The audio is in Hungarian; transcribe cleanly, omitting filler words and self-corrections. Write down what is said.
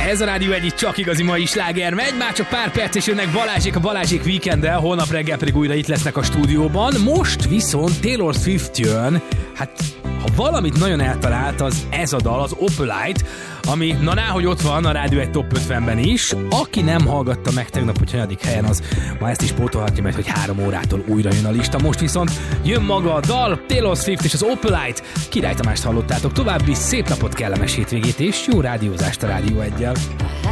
Ez a Rádió Egy, csak igazi mai sláger megy, már csak pár perc és jönnek Balázsék a Balázsék Weekenddel, holnap reggel pedig újra itt lesznek a stúdióban. Most viszont Taylor Swift jön, hát ha valamit nagyon eltalált, az ez a dal, az Opalite, ami na náhogy ott van a Rádió Egy Top 50-ben is. Aki nem hallgatta meg tegnap, hogy hanyadik helyen, az ma ezt is pótolhatja, mert hogy 3 órától újra jön a lista. Most viszont jön maga a dal, Taylor Swift és az Opalite. Király Tamást hallottátok, további szép napot, kellemes hétvégét és jó rádiózást a Rádió Eggyel.